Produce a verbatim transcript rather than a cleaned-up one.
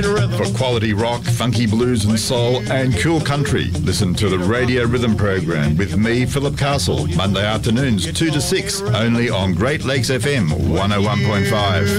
For quality rock, funky blues and soul and cool country, listen to the Radio Rhythm program with me, Philip Castle, Monday afternoons two to six, only on Great Lakes F M one oh one point five.